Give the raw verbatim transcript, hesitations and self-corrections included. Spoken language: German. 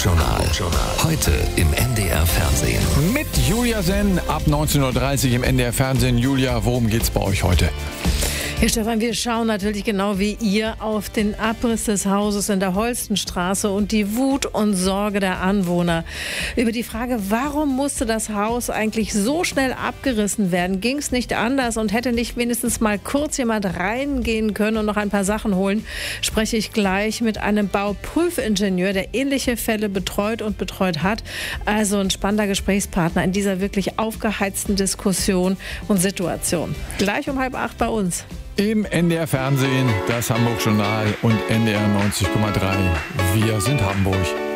Hamburg-Journal. Heute im N D R Fernsehen. Mit Julia Senn ab neunzehn Uhr dreißig im N D R Fernsehen. Julia, worum geht's bei euch heute? Ja, Stefan, wir schauen natürlich genau wie ihr auf den Abriss des Hauses in der Holstenstraße und die Wut und Sorge der Anwohner. Über die Frage, warum musste das Haus eigentlich so schnell abgerissen werden? Ging es nicht anders und hätte nicht wenigstens mal kurz jemand reingehen können und noch ein paar Sachen holen? Spreche ich gleich mit einem Bauprüfingenieur, der ähnliche Fälle betreut und betreut hat. Also ein spannender Gesprächspartner in dieser wirklich aufgeheizten Diskussion und Situation. Gleich um halb acht bei uns. Im N D R Fernsehen, das Hamburg-Journal und N D R neunzig Komma drei. Wir sind Hamburg.